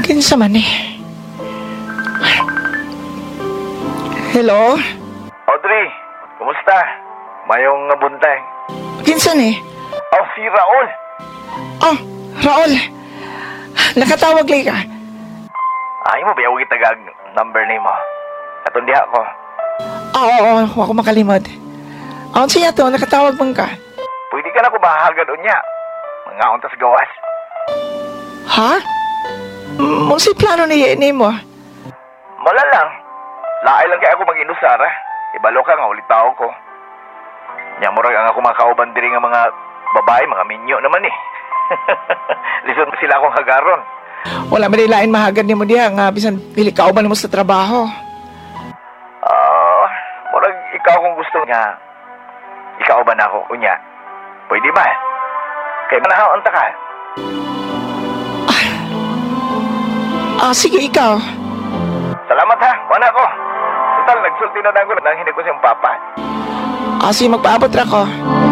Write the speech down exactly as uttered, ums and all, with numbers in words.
Kinsa man eh. Hello? Audrey, kumusta? Mayong nga buntay. Kinsa ni? Oh, si Raul. Oh, Raul. Nakatawag lay ka. Ay mo, bayawag itagag number ni mo. Atong diha ko. Oo, oo, oo. Huwag ko makalimod. Aon siya to, nakatawag man ka. Pwede ka na ko bahagad unya. Mga untas gawas. Ha? Mung si plano ni ni mo? Mala lang. Laay lang kaya ako mag-inusara. Ibalo ka nga ulit tao ko. Nya mo ang ako makauban diri nga mga babae, mga minyo naman eh. Lison sila akong hagaron. Wala man lain mahagad ni mo diha nga bisan dili ka uban mo sa trabaho. Ah, murag ikaw kung gusto nga. Ikaw ba na ako unya? Pwede ba? Kay manahaon ta ka. Ah, sige ikaw. Salamat ha, wala ko. Total, nagsulti na lang ko nang hindi ko siyang papa. Ah, sige magpaabot ra ko.